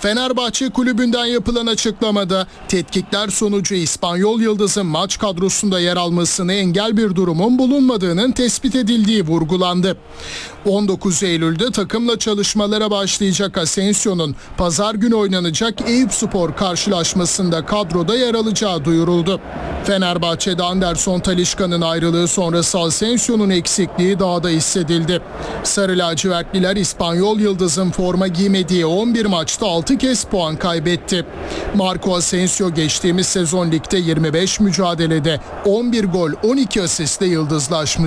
Fenerbahçe kulübünden yapılan açıklamada tetkikler sonucu İspanyol Yıldız'ın maç kadrosunda yer almasını engel bir durumun bulunmadığının tespit edildiği vurgulandı. 19 Eylül'de takımla çalışmalara başlayacak Asensio'nun pazar günü oynanacak Eyüpspor karşılaşmasında kadroda yer alacağı duyuruldu. Fenerbahçe'de Anderson Talisca'nın ayrılığı sonrası Asensio'nun eksikliği daha da hissedildi. Sarı lacivertliler İspanyol Yıldız'ın forma giymediği 11 maçta 6 kez puan kaybetti. Marco Asensio geçtiğimiz sezon ligde 25 mücadelede 11 gol 12 asistle yıldızlaşmış.